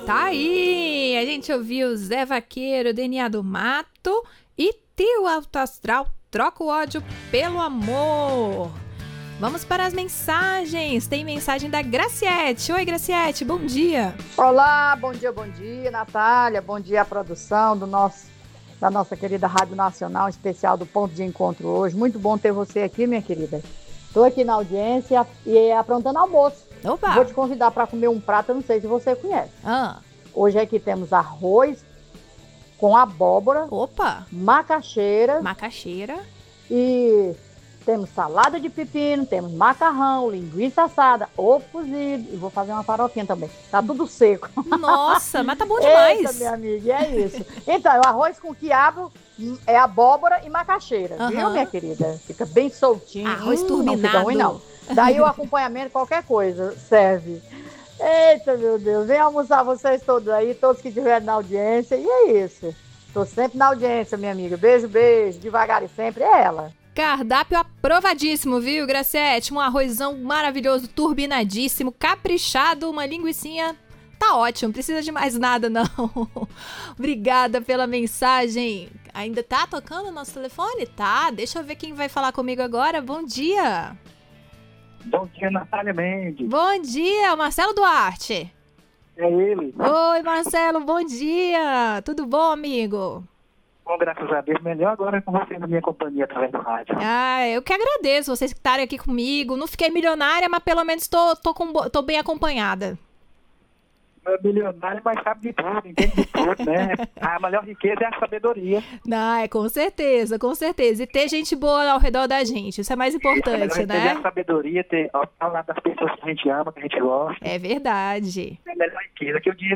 Tá aí, a gente ouviu Zé Vaqueiro, DNA do Mato e Trio Alto Astral, Troca o Ódio pelo Amor. Vamos para as mensagens. Tem mensagem da Graciete. Oi, Graciete, bom dia. Olá, bom dia, Natália. Bom dia à produção da nossa querida Rádio Nacional, especial do Ponto de Encontro hoje. Muito bom ter você aqui, minha querida. Estou aqui na audiência e aprontando almoço. Opa. Vou te convidar para comer um prato, eu não sei se você conhece. Hoje aqui temos arroz com abóbora. Opa. Macaxeira. E temos salada de pepino, temos macarrão, linguiça assada, ovo cozido. E vou fazer uma farofinha também. Tá tudo seco. Nossa, mas tá bom demais. Eita, minha amiga, é isso. Então, o arroz com quiabo é abóbora e macaxeira, viu, minha querida? Fica bem soltinho. Arroz turbinado. Não fica ruim, não. Daí o acompanhamento, qualquer coisa, serve. Eita, meu Deus. Vem almoçar vocês todos aí, todos que estiverem na audiência. E é isso. Tô sempre na audiência, minha amiga. Beijo, beijo. Devagar e sempre é ela. Cardápio aprovadíssimo, viu, Graciete? Um arrozão maravilhoso, turbinadíssimo, caprichado, uma linguicinha. Tá ótimo, não precisa de mais nada, não. Obrigada pela mensagem. Ainda tá tocando o nosso telefone? Tá, deixa eu ver quem vai falar comigo agora. Bom dia. Bom dia, Natália Mendes. Bom dia, Marcelo Duarte. É ele. Oi, Marcelo, bom dia. Tudo bom, amigo? Bom, graças a Deus. Melhor agora com você na minha companhia através do rádio. Eu que agradeço vocês que estarem aqui comigo. Não fiquei milionária, mas pelo menos tô bem acompanhada. Não é milionário, mas sabe de tudo, entende de tudo, né? A maior riqueza é a sabedoria. Com certeza, com certeza. E ter gente boa ao redor da gente, isso é mais importante, né? É a sabedoria, ter ao lado das pessoas que a gente ama, que a gente gosta. É verdade. É a melhor riqueza que eu digo.